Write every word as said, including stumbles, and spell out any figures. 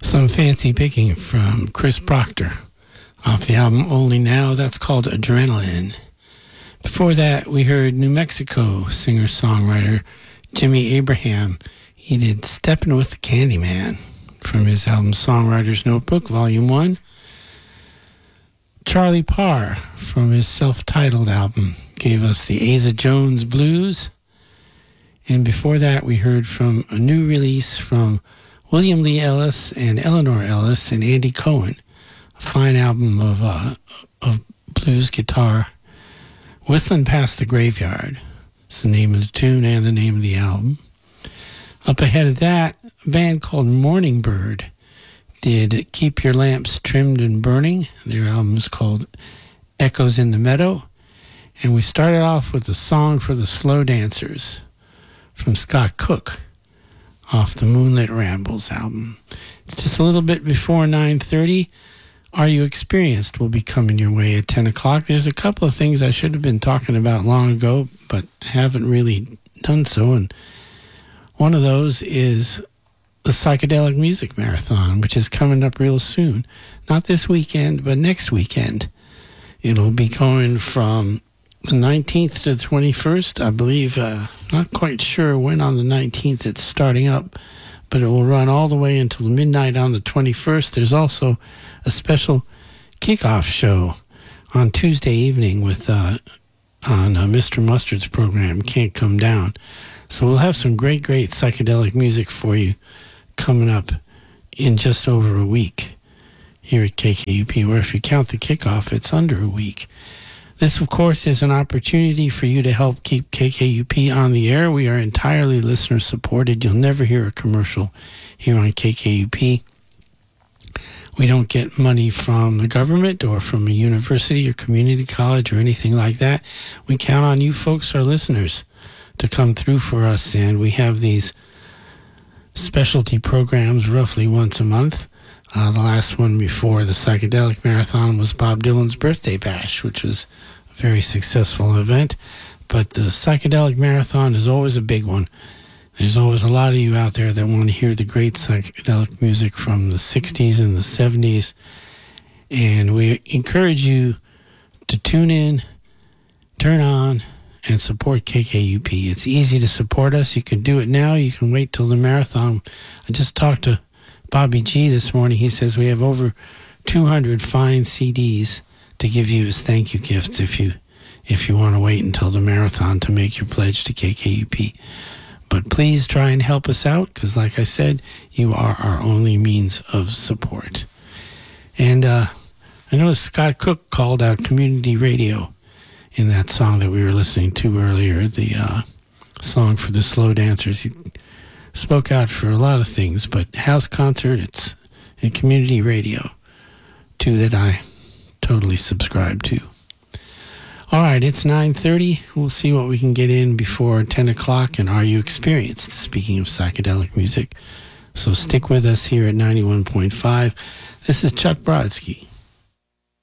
Some fancy picking from Chris Proctor off the album Only Now. That's called Adrenaline. Before that, we heard New Mexico singer-songwriter Jimmy Abraham. He did Steppin' with the Candyman from his album Songwriter's Notebook, Volume one. Charlie Parr from his self-titled album gave us the Asa Jones Blues. And before that, we heard from a new release from William Lee Ellis and Eleanor Ellis and Andy Cohen, a fine album of uh, of blues guitar. Whistling Past the Graveyard is the name of the tune and the name of the album. Up ahead of that, a band called Morning Bird did Keep Your Lamps Trimmed and Burning. Their album is called Echoes in the Meadow. And we started off with a song for the Slow Dancers from Scott Cook off the Moonlit Rambles album. It's just a little bit before nine thirty. Are You Experienced will be coming your way at ten o'clock. There's a couple of things I should have been talking about long ago, but haven't really done so. And one of those is the Psychedelic Music Marathon, which is coming up real soon. Not this weekend, but next weekend. It'll be going from the nineteenth to the twenty-first. I believe, uh, not quite sure when on the nineteenth it's starting up, but it will run all the way until midnight on the twenty-first. There's also a special kickoff show on Tuesday evening with uh, on uh, Mister Mustard's program, Can't Come Down. So we'll have some great, great psychedelic music for you coming up in just over a week here at K K U P, or if you count the kickoff, it's under a week. This, of course, is an opportunity for you to help keep K K U P on the air. We are entirely listener-supported. You'll never hear a commercial here on K K U P. We don't get money from the government or from a university or community college or anything like that. We count on you folks, our listeners, to come through for us, and we have these specialty programs roughly once a month. Uh, the last one before the Psychedelic Marathon was Bob Dylan's Birthday Bash, which was a very successful event. But the Psychedelic Marathon is always a big one. There's always a lot of you out there that want to hear the great psychedelic music from the sixties and the seventies. And we encourage you to tune in, turn on, and support K K U P. It's easy to support us. You can do it now. You can wait till the marathon. I just talked to Bobby G this morning. He says we have over two hundred fine C Ds to give you as thank you gifts if you if you want to wait until the marathon to make your pledge to K K U P. But please try and help us out, because like I said, you are our only means of support. And uh, I know Scott Cook called out community radio in that song that we were listening to earlier, the uh, song for the Slow Dancers. He spoke out for a lot of things, but house concert, it's and community radio, two that I totally subscribe to. All right, it's nine thirty. We'll see what we can get in before ten o'clock. And Are You Experienced? Speaking of psychedelic music. So stick with us here at ninety-one point five. This is Chuck Brodsky.